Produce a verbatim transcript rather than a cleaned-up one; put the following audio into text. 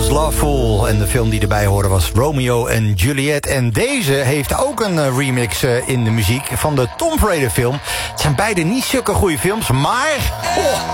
was Loveful. En de film die erbij hoorde was Romeo en Juliet. En deze heeft ook een uh, remix uh, in de muziek van de Tomb Raider film. Het zijn beide niet zulke goede films, maar... Oh,